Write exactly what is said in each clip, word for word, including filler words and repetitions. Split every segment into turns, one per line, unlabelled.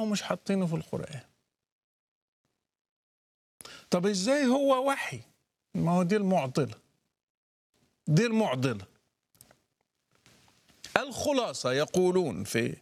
ومش حاطينه في القرآن. طب ازاي هو وحي؟ ما هو دي المعضلة، دي المعضلة. الخلاصة يقولون في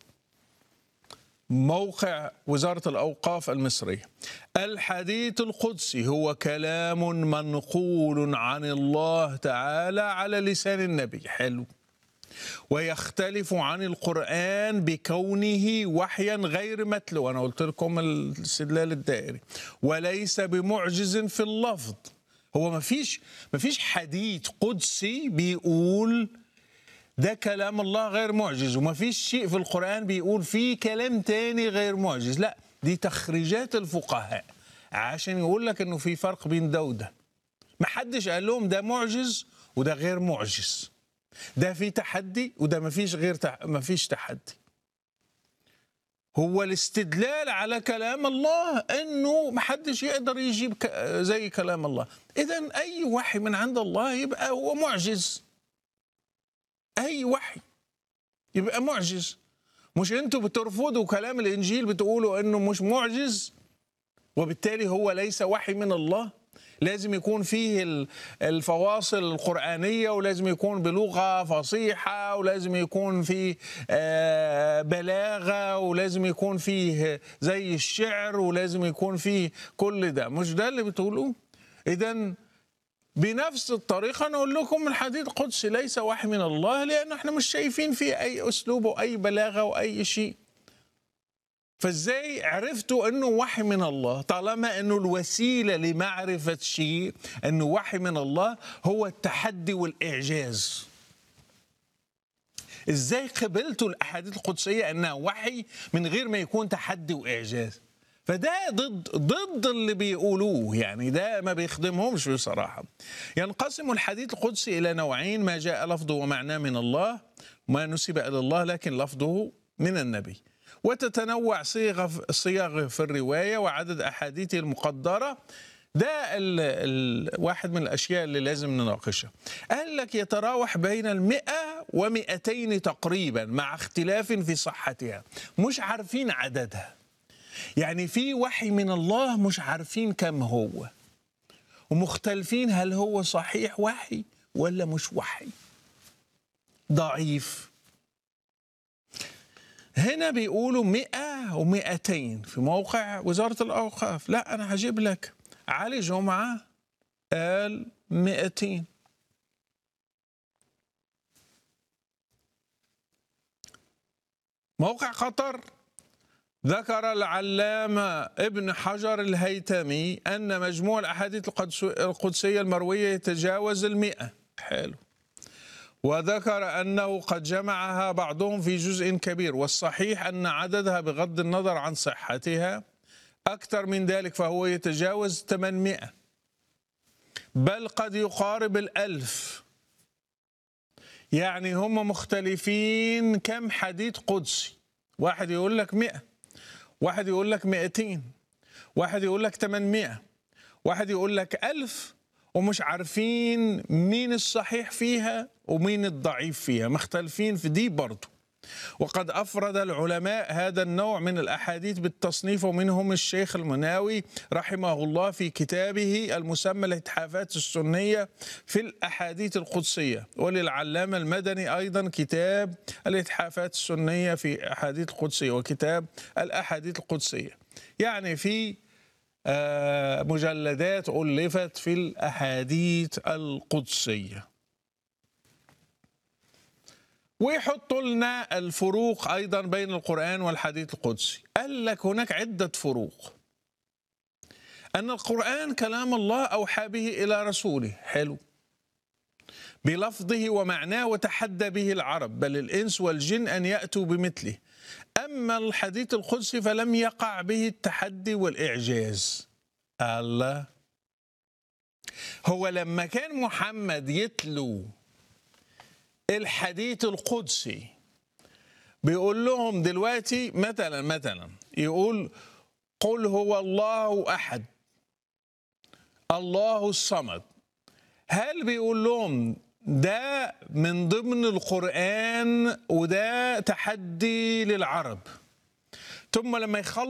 موقع وزارة الأوقاف المصرية: الحديث القدسي هو كلام منقول عن الله تعالى على لسان النبي. حلو. ويختلف عن القرآن بكونه وحيا غير متلو، أنا قلت لكم الاستدلال الدائري، وليس بمعجز في اللفظ. هو ما فيش ما فيش حديث قدسي بيقول ده كلام الله غير معجز، وما فيش شيء في القرآن بيقول فيه كلام تاني غير معجز. لا، دي تخريجات الفقهاء عشان يقول لك انه في فرق بين ده وده. ما حدش قال لهم ده معجز وده غير معجز، ده في تحدي وده ما فيش غير تح... ما فيش تحدي. هو الاستدلال على كلام الله انه ما حدش يقدر يجيب ك... زي كلام الله. اذا اي وحي من عند الله يبقى هو معجز، اي وحي يبقى معجز. مش انتوا بترفضوا كلام الانجيل بتقولوا انه مش معجز وبالتالي هو ليس وحي من الله؟ لازم يكون فيه الفواصل القرآنية، ولازم يكون بلغة فصيحة، ولازم يكون فيه بلاغة، ولازم يكون فيه زي الشعر، ولازم يكون فيه كل ده. مش ده اللي بتقولوه؟ إذن بنفس الطريقة نقول لكم الحديث القدسي ليس وحي من الله، لأن احنا مش شايفين فيه أي أسلوب وأي بلاغة وأي شيء. فازاي عرفتوا انه وحي من الله طالما انه الوسيله لمعرفه شيء انه وحي من الله هو التحدي والاعجاز؟ ازاي قبلتوا الاحاديث القدسيه انها وحي من غير ما يكون تحدي واعجاز؟ فده ضد ضد اللي بيقولوه، يعني ده ما بيخدمهمش بصراحه. ينقسم الحديث القدسي الى نوعين: ما جاء لفظه ومعناه من الله، وما نسب الى الله لكن لفظه من النبي. وتتنوع صيغ صيغ في الرواية وعدد أحاديثه المقدرة. ده ال ال واحد من الأشياء اللي لازم نناقشها. قال لك يتراوح بين المئة ومئتين تقريبا مع اختلاف في صحتها، مش عارفين عددها. يعني في وحي من الله مش عارفين كم هو، ومختلفين هل هو صحيح وحي ولا مش وحي، ضعيف. هنا بيقولوا مئة ومئتين في موقع وزارة الأوقاف. لا، أنا هجيب لك علي جمعة قال مئتين. موقع قطر ذكر العلامة ابن حجر الهيثمي أن مجموع الأحاديث القدسية المروية يتجاوز المئة. حلو. وذكر أنه قد جمعها بعضهم في جزء كبير، والصحيح أن عددها بغض النظر عن صحتها أكثر من ذلك، فهو يتجاوز ثمانمئة بل قد يقارب الألف. يعني هم مختلفين كم حديث قدسي، واحد يقول لك مئة، واحد يقول لك مئتين، واحد يقول لك ثمانمئة، واحد يقول لك ألف، ومش عارفين مين الصحيح فيها ومين الضعيف فيها، مختلفين في دي برضو. وقد أفرد العلماء هذا النوع من الأحاديث بالتصنيف، ومنهم الشيخ المناوي رحمه الله في كتابه المسمى الإتحافات السنية في الأحاديث القدسية، وللعلامة المدني أيضا كتاب الإتحافات السنية في أحاديث القدسية وكتاب الأحاديث القدسية. يعني في مجلدات ألفت في الأحاديث القدسية. ويحطوا لنا الفروق أيضا بين القرآن والحديث القدسي. قال لك هناك عدة فروق. أن القرآن كلام الله أوحى به إلى رسوله، حلو، بلفظه ومعناه، وتحدى به العرب بل الإنس والجن أن يأتوا بمثله. أما الحديث القدسي فلم يقع به التحدي والإعجاز. الله، هو لما كان محمد يتلو الحديث القدسي بيقول لهم دلوقتي مثلا مثلا يقول قل هو الله أحد الله الصمد، هل بيقول لهم ده من ضمن القرآن وده تحدي للعرب؟ ثم لما يخلص